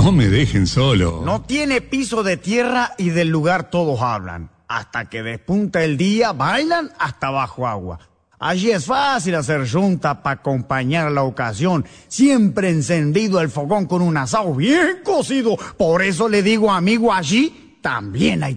No me dejen solo. No tiene piso de tierra y del lugar todos hablan. Hasta que despunta el día, bailan hasta bajo agua. Allí es fácil hacer junta para acompañar la ocasión. Siempre encendido el fogón con un asado bien cocido. Por eso le digo, amigo, allí también hay